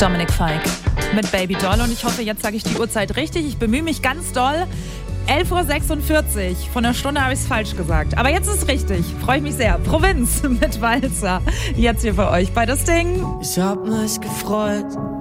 Dominik Fike mit Baby Doll und ich hoffe, jetzt sage ich die Uhrzeit richtig. Ich bemühe mich ganz doll. 11.46 Uhr. Von einer Stunde habe ich es falsch gesagt. Aber jetzt ist es richtig. Freue ich mich sehr. Provinz mit Walzer. Jetzt hier für euch bei das Ding. Ich hab mich gefreut,